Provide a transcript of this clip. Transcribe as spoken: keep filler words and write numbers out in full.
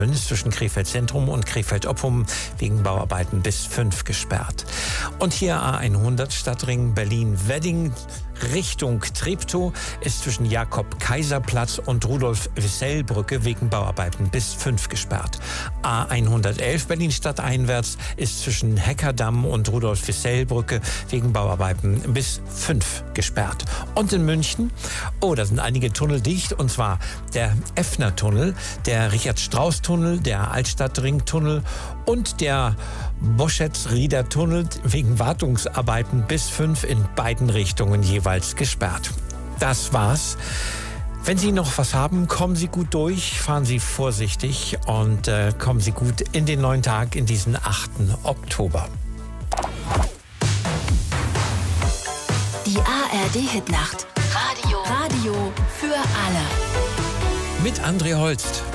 ist zwischen Krefeld Zentrum und Krefeld Oppum wegen Bauarbeiten bis fünf gesperrt. Und hier A hundert Stadtring Berlin-Wedding Richtung Treptow ist zwischen Jakob-Kaiser-Platz und Rudolf-Wissell-Brücke wegen Bauarbeiten bis fünf gesperrt. A hundertelf Berlin stadteinwärts ist zwischen Heckerdamm und Rudolf-Wissell-Brücke wegen Bauarbeiten bis fünf gesperrt. Und in München, oh, da sind einige Tunnel dicht, und zwar der Effner-Tunnel, der Richard-Strauss-Tunnel, der Altstadtring-Tunnel und der Boschetz-Rieder-Tunnel wegen Wartungsarbeiten bis fünf in beiden Richtungen jeweils gesperrt. Das war's. Wenn Sie noch was haben, kommen Sie gut durch, fahren Sie vorsichtig und äh, kommen Sie gut in den neuen Tag, in diesen achten Oktober. Die A R D-Hitnacht. Radio. Radio für alle. Mit André Holst.